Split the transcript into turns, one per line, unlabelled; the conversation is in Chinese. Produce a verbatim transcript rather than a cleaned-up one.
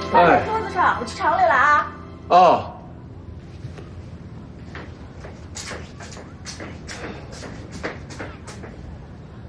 放在桌子上，我去厂里了啊。
哦。